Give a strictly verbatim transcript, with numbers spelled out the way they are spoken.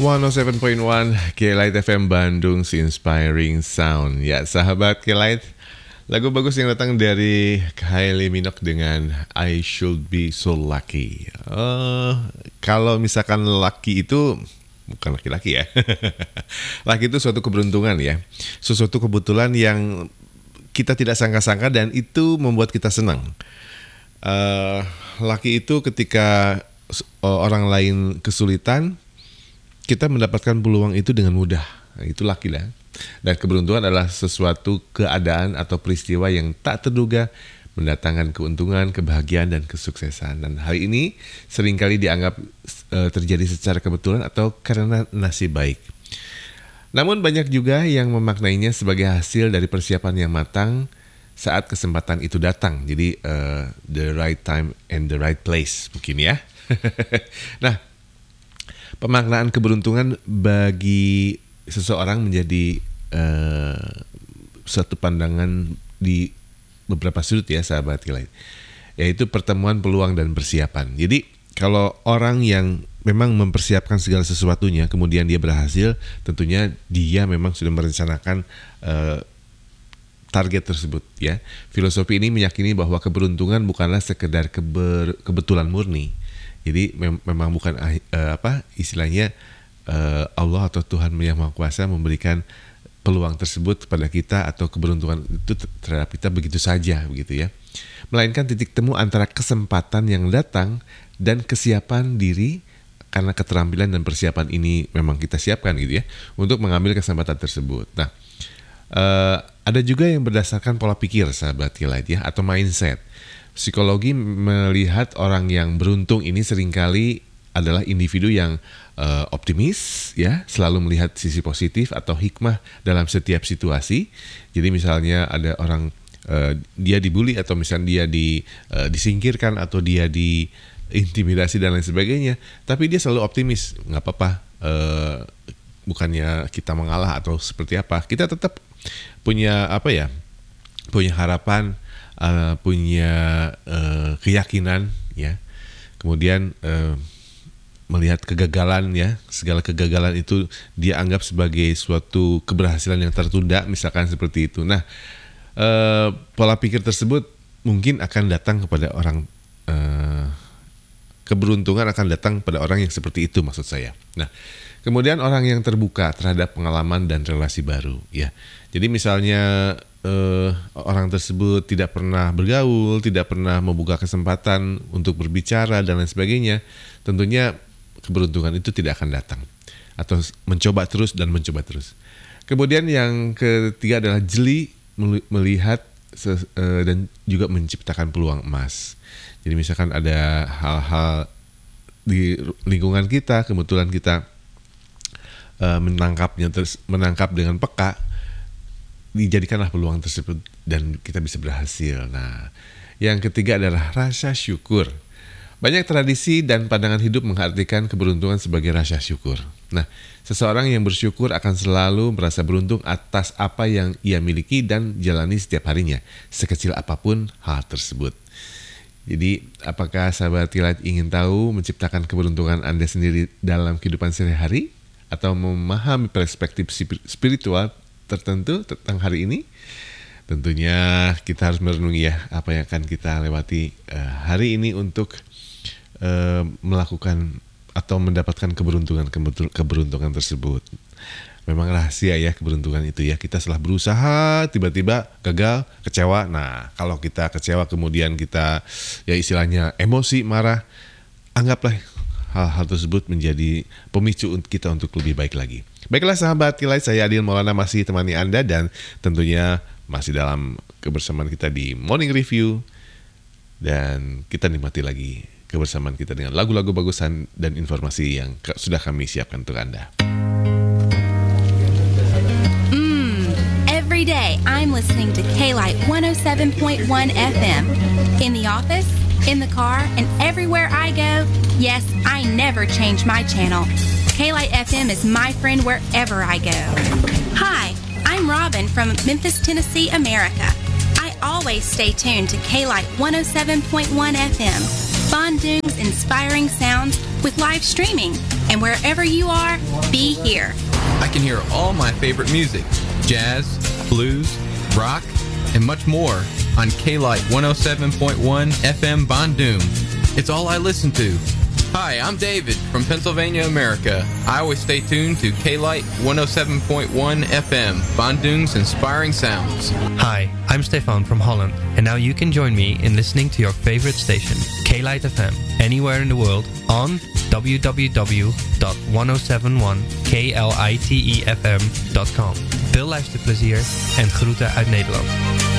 seratus tujuh koma satu K-Light F M Bandung, si Inspiring Sound. Ya sahabat K-Light, lagu bagus yang datang dari Kylie Minogue dengan I Should Be So Lucky. uh, Kalau misalkan lucky itu bukan laki-laki ya. Lucky itu suatu keberuntungan ya, sesuatu kebetulan yang kita tidak sangka-sangka dan itu membuat kita senang. uh, Lucky itu ketika uh, orang lain kesulitan, kita mendapatkan peluang itu dengan mudah. Nah, itu lucky lah. Dan keberuntungan adalah sesuatu keadaan atau peristiwa yang tak terduga mendatangkan keuntungan, kebahagiaan, dan kesuksesan. Dan hal ini seringkali dianggap e, terjadi secara kebetulan atau karena nasib baik. Namun banyak juga yang memaknainya sebagai hasil dari persiapan yang matang saat kesempatan itu datang. Jadi e, the right time and the right place mungkin ya. Nah, pemaknaan keberuntungan bagi seseorang menjadi uh, suatu pandangan di beberapa sudut ya sahabat K-Light, yaitu pertemuan peluang dan persiapan. Jadi kalau orang yang memang mempersiapkan segala sesuatunya kemudian dia berhasil, tentunya dia memang sudah merencanakan uh, target tersebut ya. Filosofi ini meyakini bahwa keberuntungan bukanlah sekedar keber, kebetulan murni. Jadi mem- memang bukan uh, apa istilahnya uh, Allah atau Tuhan Yang Maha Kuasa memberikan peluang tersebut kepada kita atau keberuntungan itu terhadap kita begitu saja begitu ya. Melainkan titik temu antara kesempatan yang datang dan kesiapan diri, karena keterampilan dan persiapan ini memang kita siapkan gitu ya untuk mengambil kesempatan tersebut. Nah, uh, ada juga yang berdasarkan pola pikir sahabat K-Light ya atau mindset. Psikologi melihat orang yang beruntung ini seringkali adalah individu yang uh, optimis ya, selalu melihat sisi positif atau hikmah dalam setiap situasi. Jadi misalnya ada orang uh, dia dibully atau misalnya dia di, uh, disingkirkan atau dia diintimidasi dan lain sebagainya, tapi dia selalu optimis, nggak apa-apa, uh, bukannya kita mengalah atau seperti apa, kita tetap punya apa ya, punya harapan. Uh, punya uh, keyakinan ya, kemudian uh, melihat kegagalan ya, segala kegagalan itu dia anggap sebagai suatu keberhasilan yang tertunda misalkan seperti itu. Nah, uh, pola pikir tersebut mungkin akan datang kepada orang uh, keberuntungan akan datang pada orang yang seperti itu maksud saya. Nah, kemudian orang yang terbuka terhadap pengalaman dan relasi baru ya. Jadi misalnya uh, orang tersebut tidak pernah bergaul, tidak pernah membuka kesempatan untuk berbicara dan lain sebagainya, tentunya keberuntungan itu tidak akan datang. Atau mencoba terus dan mencoba terus. Kemudian yang ketiga adalah jeli melihat ses- uh, dan juga menciptakan peluang emas. Jadi misalkan ada hal-hal di lingkungan kita, kebetulan kita uh, menangkapnya terus menangkap dengan peka, dijadikanlah peluang tersebut dan kita bisa berhasil. Nah, yang ketiga adalah rasa syukur. Banyak tradisi dan pandangan hidup mengartikan keberuntungan sebagai rasa syukur. Nah, seseorang yang bersyukur akan selalu merasa beruntung atas apa yang ia miliki dan jalani setiap harinya, sekecil apapun hal tersebut. Jadi, apakah sahabat K-Light ingin tahu menciptakan keberuntungan Anda sendiri dalam kehidupan sehari-hari? Atau memahami perspektif spiritual tertentu tentang hari ini? Tentunya kita harus merenungi ya apa yang akan kita lewati uh, hari ini untuk uh, melakukan atau mendapatkan keberuntungan keberuntungan tersebut. Memang rahasia ya keberuntungan itu ya. Kita setelah berusaha tiba-tiba gagal, kecewa. Nah, kalau kita kecewa kemudian kita ya istilahnya emosi, marah, anggaplah hal-hal tersebut menjadi pemicu kita untuk lebih baik lagi. Baiklah sahabat K-Light, saya Adil Maulana masih temani Anda dan tentunya masih dalam kebersamaan kita di Morning Review. Dan kita nikmati lagi kebersamaan kita dengan lagu-lagu bagusan dan informasi yang sudah kami siapkan untuk Anda. Mm, every day I'm listening to K-Light one oh seven point one F M. In the office, in the car, and everywhere I go. Yes, I never change my channel. K-Light F M is my friend wherever I go. Hi, I'm Robin from Memphis, Tennessee, America. I always stay tuned to K-Light one oh seven point one F M. Bandung's inspiring sounds with live streaming. And wherever you are, be here. I can hear all my favorite music, jazz, blues, rock, and much more on K-Light one oh seven point one F M Bandung. It's all I listen to. Hi, I'm David from Pennsylvania, America. I always stay tuned to K-Light one oh seven point one F M, Bandung's inspiring sounds. Hi, I'm Stefan from Holland, and now you can join me in listening to your favorite station, K-Light F M, anywhere in the world on w w w dot one oh seven one k l i t e f m dot com. Veel luisterplezier en groeten uit Nederland.